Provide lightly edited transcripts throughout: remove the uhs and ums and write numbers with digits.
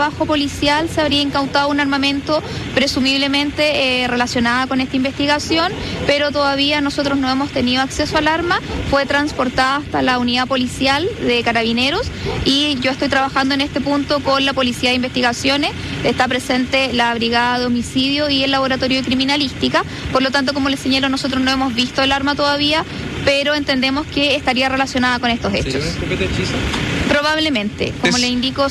trabajo policial se habría incautado un armamento presumiblemente relacionada con esta investigación, pero todavía nosotros no hemos tenido acceso al arma. Fue transportada hasta la unidad policial de Carabineros y yo estoy trabajando en este punto con la Policía de Investigaciones. Está presente la Brigada de Homicidio y el Laboratorio de Criminalística. Por lo tanto, como les señalo, nosotros no hemos visto el arma todavía, pero entendemos que estaría relacionada con estos hechos. ¿Sería una escopeta hechiza? Probablemente, como le indico.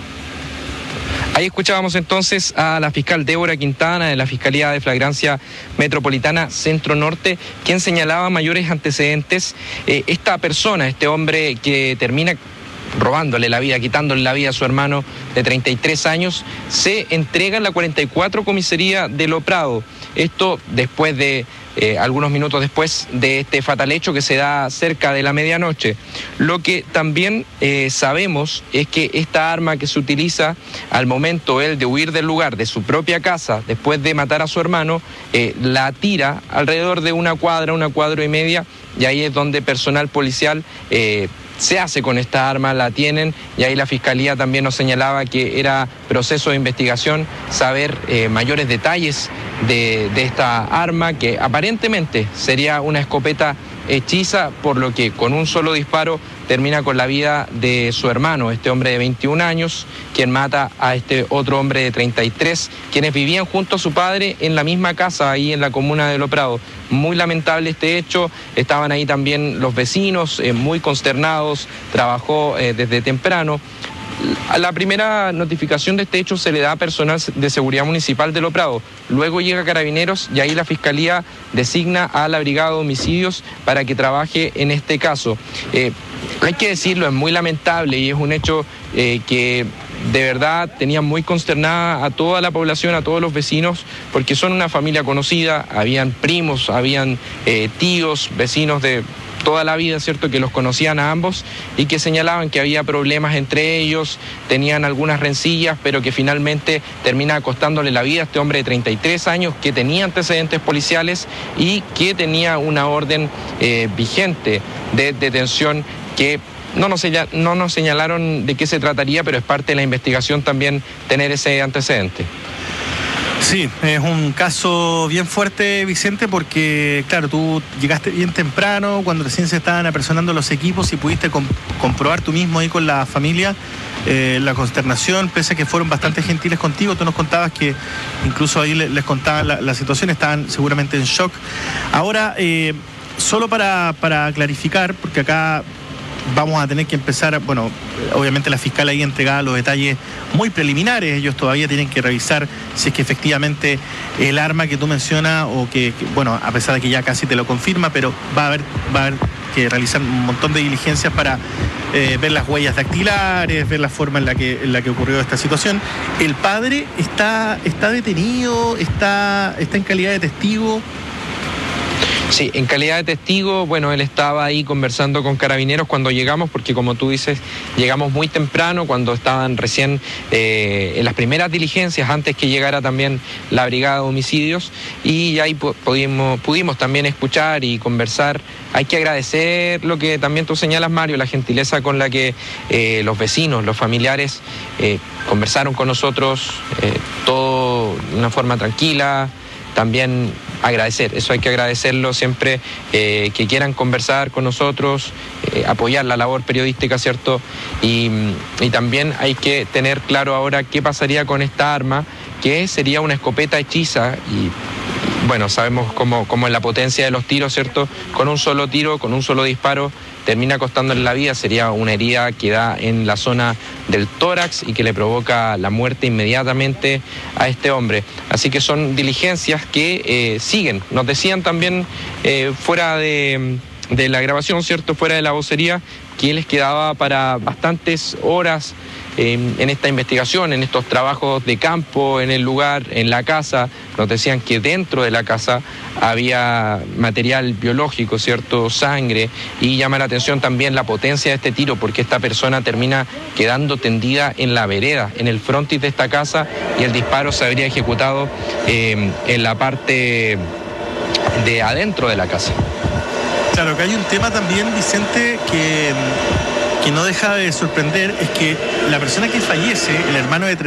Ahí escuchábamos entonces a la fiscal Débora Quintana de la Fiscalía de Flagrancia Metropolitana Centro Norte, quien señalaba mayores antecedentes. Esta persona, este hombre que termina robándole la vida, quitándole la vida a su hermano de 33 años, se entrega en la 44 Comisaría de Lo Prado. Esto después de algunos minutos después de este fatal hecho que se da cerca de la medianoche. Lo que también sabemos es que esta arma que se utiliza al momento él de huir del lugar, de su propia casa, después de matar a su hermano, la tira alrededor de una cuadra y media, y ahí es donde personal policial se hace con esta arma, la tienen, y ahí la Fiscalía también nos señalaba que era proceso de investigación saber mayores detalles de esta arma, que aparentemente sería una escopeta hechiza, por lo que con un solo disparo termina con la vida de su hermano, este hombre de 21 años, quien mata a este otro hombre de 33, quienes vivían junto a su padre en la misma casa, ahí en la comuna de Lo Prado. Muy lamentable este hecho, estaban ahí también los vecinos, muy consternados, trabajó desde temprano. La primera notificación de este hecho se le da a personal de seguridad municipal de Lo Prado. Luego llega Carabineros y ahí la Fiscalía designa a la Brigada de Homicidios para que trabaje en este caso. Hay que decirlo, es muy lamentable y es un hecho que de verdad tenía muy consternada a toda la población, a todos los vecinos, porque son una familia conocida, habían primos, habían tíos, vecinos de toda la vida, ¿cierto?, que los conocían a ambos y que señalaban que había problemas entre ellos, tenían algunas rencillas, pero que finalmente termina costándole la vida a este hombre de 33 años que tenía antecedentes policiales y que tenía una orden vigente de detención que no nos señalaron de qué se trataría, pero es parte de la investigación también tener ese antecedente. Sí, es un caso bien fuerte, Vicente, porque, claro, tú llegaste bien temprano, cuando recién se estaban apersonando los equipos y pudiste comprobar tú mismo ahí con la familia la consternación, pese a que fueron bastante gentiles contigo. Tú nos contabas que incluso ahí les contaba la situación, estaban seguramente en shock. Ahora, solo para clarificar, porque acá vamos a tener que empezar, bueno, obviamente la fiscal ahí entregaba los detalles muy preliminares, ellos todavía tienen que revisar si es que efectivamente el arma que tú mencionas, o que bueno, a pesar de que ya casi te lo confirma, pero va a haber que realizar un montón de diligencias para ver las huellas dactilares, ver la forma en la que ocurrió esta situación. El padre está detenido, está en calidad de testigo. Sí, en calidad de testigo, bueno, él estaba ahí conversando con Carabineros cuando llegamos, porque como tú dices, llegamos muy temprano, cuando estaban recién en las primeras diligencias, antes que llegara también la Brigada de Homicidios, y ahí pudimos también escuchar y conversar. Hay que agradecer lo que también tú señalas, Mario, la gentileza con la que los vecinos, los familiares conversaron con nosotros, todo de una forma tranquila. También agradecer, eso hay que agradecerlo siempre, que quieran conversar con nosotros, apoyar la labor periodística, ¿cierto? Y también hay que tener claro ahora qué pasaría con esta arma, que sería una escopeta hechiza, y bueno, sabemos cómo es la potencia de los tiros, ¿cierto? Con un solo tiro, con un solo disparo, termina costándole la vida. Sería una herida que da en la zona del tórax y que le provoca la muerte inmediatamente a este hombre. Así que son diligencias que siguen. Nos decían también fuera de la grabación, ¿cierto?, fuera de la vocería, que les quedaba para bastantes horas en esta investigación, en estos trabajos de campo, en el lugar, en la casa. Nos decían que dentro de la casa había material biológico, ¿cierto?, sangre, y llama la atención también la potencia de este tiro, porque esta persona termina quedando tendida en la vereda, en el frontis de esta casa, y el disparo se habría ejecutado en la parte de adentro de la casa. Claro, que hay un tema también, Vicente, que no deja de sorprender, es que la persona que fallece, el hermano de